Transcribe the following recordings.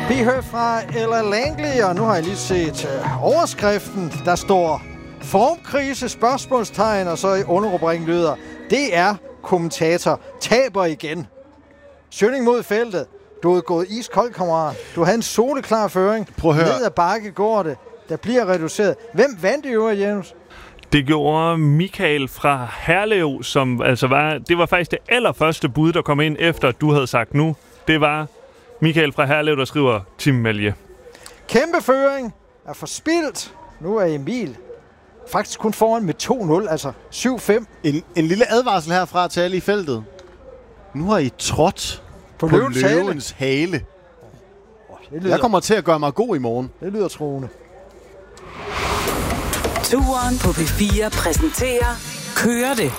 Vi hører fra Ella Langley, og nu har jeg lige set overskriften. Der står formkrise, spørgsmålstegn, og så i underrubrikken lyder: det er kommentator taber igen. Schønning mod feltet. Du er gået iskold, kammerat. Du havde en soleklar føring. Prøv at høre. Ned ad bakke går det. Der bliver reduceret. Hvem vandt i øvrigt, Jens? Det gjorde Michael fra Herlev, som altså det var faktisk det allerførste bud, der kom ind efter, at du havde sagt nu. Det var Michael fra Herlev, der skriver Tim Malje. Kæmpe føring er forspildt. Nu er Emil faktisk kun foran med 2-0, altså 7-5. En lille advarsel herfra til alle i feltet. Nu har I trådt på løvens hale. Jeg kommer til at gøre mig god i morgen. Det lyder truende. Turen på P4 præsenterer Kører det.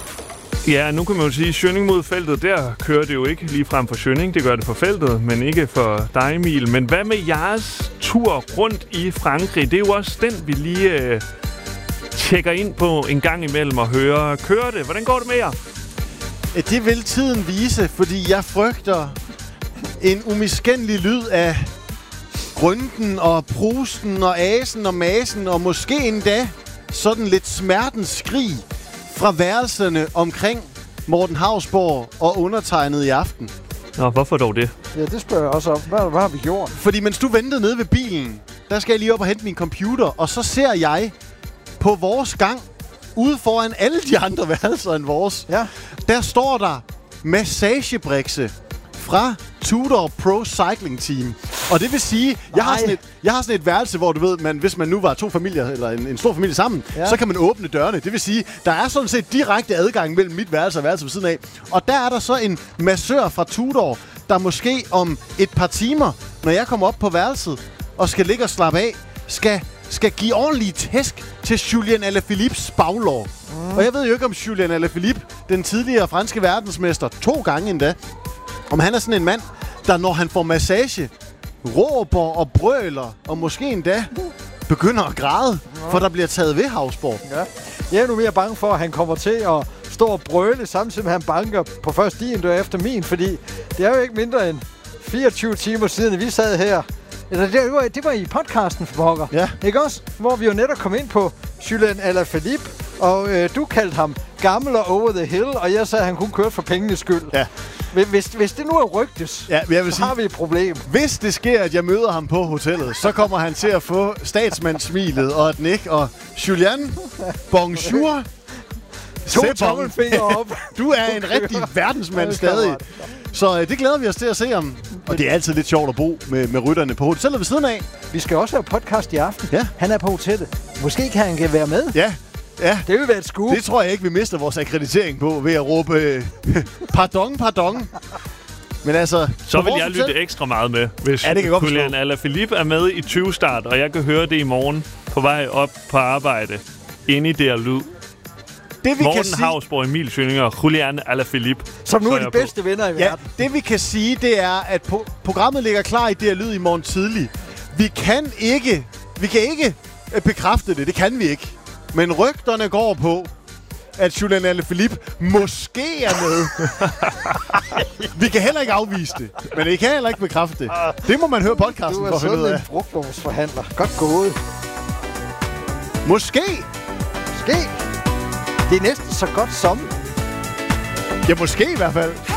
Ja, nu kan man jo sige, at Schønning mod feltet, der kører det jo ikke lige frem for Schønning. Det gør det for feltet, men ikke for dig, Emil. Men hvad med jeres tur rundt i Frankrig? Det er jo også den, vi lige tjekker ind på en gang imellem og hører. Kører det? Hvordan går det med jer? Det vil tiden vise, fordi jeg frygter en umiskendelig lyd af grønten og prusten og asen og masen og måske endda sådan lidt smertens skrig fra værelserne omkring Morten Hausborg og undertegnet i aften. Nå, hvorfor dog det? Ja, det spørger jeg også om. Hvad har vi gjort? Fordi mens du ventede nede ved bilen, der skal jeg lige op og hente min computer, og så ser jeg på vores gang, ude foran alle de andre værelser end vores, ja. Der står der massagebrikse fra Tudor Pro Cycling Team. Og det vil sige, jeg har sådan et værelse, hvor du ved, hvis man nu var to familier, eller en stor familie sammen, så kan man åbne dørene. Det vil sige, der er sådan set direkte adgang mellem mit værelse og værelse ved siden af. Og der er der så en massør fra Tudor, der måske om et par timer, når jeg kommer op på værelset og skal ligge og slappe af, skal give ordentlige tæsk til Julien Alaphilippes baglår. Og jeg ved jo ikke, om Julien Alaphilippe, den tidligere franske verdensmester, 2 gange endda, om han er sådan en mand, der når han får massage, råber og brøler, og måske endda begynder at græde, for der bliver taget ved Hausborg. Ja. Jeg er nu mere bange for, at han kommer til at stå og brøle, samtidig med at han banker på først din dør efter min, fordi det er jo ikke mindre end 24 timer siden, vi sad her. Det var i podcasten for pokker. Ja. Ikke også? Hvor vi jo netop kom ind på Julien Alaphilippe, og du kaldte ham gammel og over the hill, og jeg sagde, at han kun kørte for pengenes skyld. Ja. Hvis det nu er rygtes, så har vi et problem. Hvis det sker, at jeg møder ham på hotellet, så kommer han til at få statsmandssmilet og et nik, og Julien, bonjour. 2 tommelfingre op. Du er en rigtig verdensmand stadig. Så det glæder vi os til at se om. Og det er altid lidt sjovt at bo med rytterne på hotellet ved siden af. Vi skal også have podcast i aften. Ja. Han er på hotellet. Måske kan han være med. Ja. Det vil være et scoop. Det tror jeg ikke, vi mister vores akkreditering på ved at råbe pardon. Men altså... Så vil jeg lytte ekstra meget med, hvis Julien Alaphilippe er med i 20-start, og jeg kan høre det i morgen på vej op på arbejde. Inde i der lyd. Morten Hausborg, Emil Schønning og Julien Alaphilippe. Som nu er de bedste venner i verden. Det vi kan sige, det er, at programmet ligger klar i der lyd i morgen tidlig. Vi kan ikke bekræfte det. Det kan vi ikke. Men rygterne går på, at Julien Alaphilippe måske er med. Vi kan heller ikke afvise det, men vi kan heller ikke bekræfte det. Det må man høre podcasten for at finde ud af. Du er sådan en frugtvognsforhandler. Godt gået. Måske. Det er næsten så godt som. Ja, måske i hvert fald.